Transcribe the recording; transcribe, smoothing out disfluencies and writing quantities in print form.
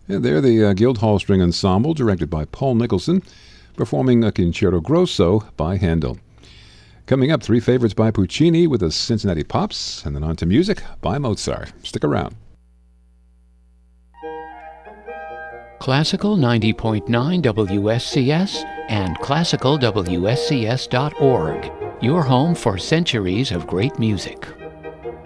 And they're the Guildhall String Ensemble, directed by Paul Nicholson, performing a Concerto Grosso by Handel. Coming up, three favorites by Puccini with the Cincinnati Pops, and then on to music by Mozart. Stick around. Classical 90.9 WSCS and classicalwscs.org. Your home for centuries of great music.